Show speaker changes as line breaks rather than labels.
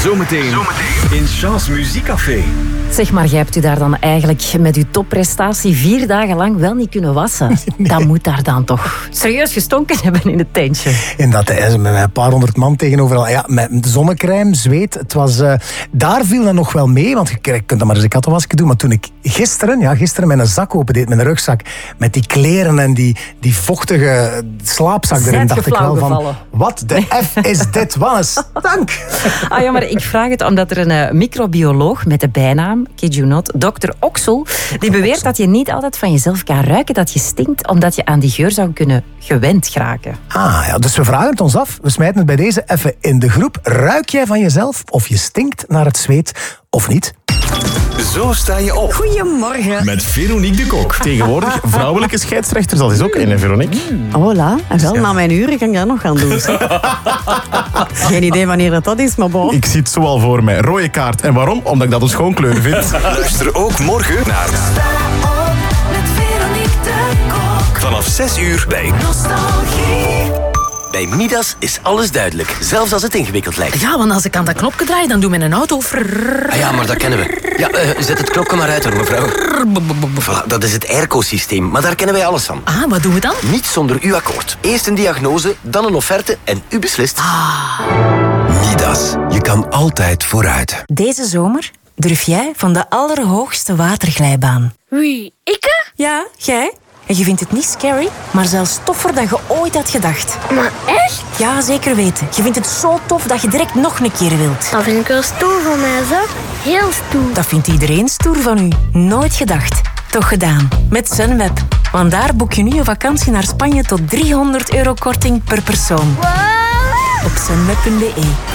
Zometeen in Chance Muziekcafé.
Zeg maar, jij hebt u daar dan eigenlijk met uw topprestatie 4 dagen lang wel niet kunnen wassen. Nee. Dat moet daar dan toch serieus gestonken hebben in het tentje.
Inderdaad, met een paar honderd man tegenover. Ja, met zonnecrème, zweet. Het was, daar viel dat nog wel mee, want je kunt dat maar eens een kattenwasje doen. Maar toen ik gisteren mijn zak opendeed, mijn rugzak, met die kleren en die vochtige slaapzak erin, dacht ik wel van, wat de F is dit? Wat een stank!
Ah ja, maar ik vraag het omdat er een microbioloog met de bijnaam, kid you not, Dr. Oksel, die beweert dat je niet altijd van jezelf kan ruiken dat je stinkt, omdat je aan die geur zou kunnen gewend geraken.
Ah ja, dus we vragen het ons af. We smijten het bij deze even in de groep. Ruik jij van jezelf of je stinkt naar het zweet of niet?
Zo sta je op.
Goedemorgen.
Met Veronique de Kok. Tegenwoordig vrouwelijke scheidsrechter. Dat is ook een, Veronique.
Hola. En wel, na mijn uren kan ik dat nog gaan doen. Geen idee wanneer dat is, maar bon.
Ik zie het zo al voor mij. Rode kaart. En waarom? Omdat ik dat een schoonkleur vind.
Luister ook morgen naar
Met Veronique de Kok.
vanaf 6 uur bij
Nostalgie.
Bij Midas is alles duidelijk, zelfs als het ingewikkeld lijkt.
Ja, want als ik aan dat knopje draai, dan doet mijn auto...
Ah ja, maar dat kennen we. Ja, zet het knopje maar uit hoor, mevrouw. Voilà, dat is het airco-systeem, maar daar kennen wij alles van.
Ah, wat doen we dan?
Niet zonder uw akkoord. Eerst een diagnose, dan een offerte en u beslist.
Midas. Je kan altijd vooruit.
Deze zomer durf jij van de allerhoogste waterglijbaan.
Wie, ikke?
Ja, jij. En je vindt het niet scary, maar zelfs toffer dan je ooit had gedacht.
Maar echt?
Ja, zeker weten. Je vindt het zo tof dat je direct nog een keer wilt.
Dat vind ik wel stoer van mij, zo. Heel stoer.
Dat vindt iedereen stoer van u. Nooit gedacht. Toch gedaan. Met Sunweb. Want daar boek je nu een vakantie naar Spanje tot €300 korting per persoon.
Wow.
Op sunweb.be.